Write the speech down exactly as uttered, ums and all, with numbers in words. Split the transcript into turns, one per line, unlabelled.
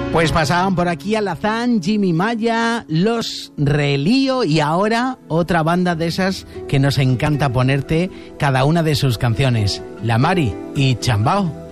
Pues pasaban por aquí Alazán, Jimmy Maya, Los Relío y ahora otra banda de esas que nos encanta ponerte cada una de sus canciones, La Mari y Chambao.